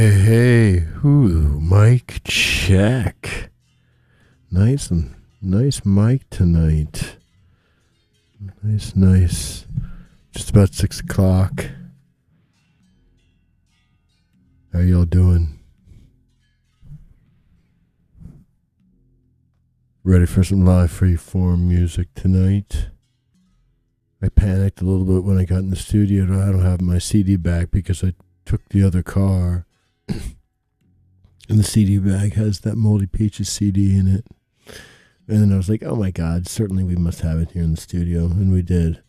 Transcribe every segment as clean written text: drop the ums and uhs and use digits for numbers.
Hey, mic check. Nice mic tonight. Nice. Just about 6 o'clock. How y'all doing? Ready for some live freeform music tonight? I panicked a little bit when I got in the studio. I don't have my CD back because I took the other car. And the CD bag has that Moldy Peaches CD in it. And then I was like, oh my God, certainly we must have it here in the studio. And we did.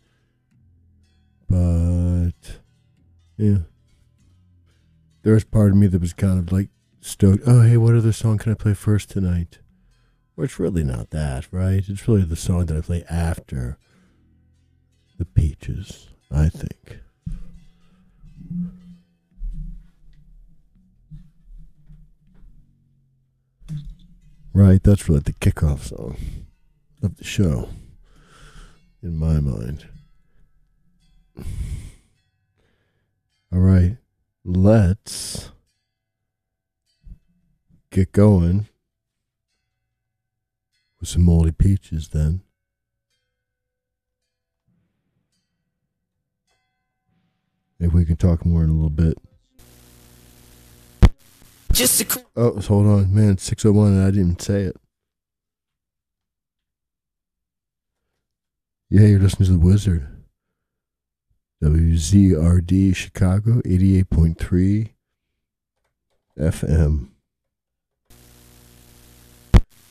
But, yeah. There was part of me that was kind of like stoked. Oh, hey, what other song can I play first tonight? Well, it's really not that, right? It's really the song that I play after the Peaches, I think. Right, that's really the kickoff song of the show, in my mind. All right, let's get going with some Moldy Peaches then. Maybe we can talk more in a little bit. Oh, hold on, man. 6:01, and I didn't even say it. Yeah, you're listening to The Wizard. WZRD Chicago, 88.3 FM.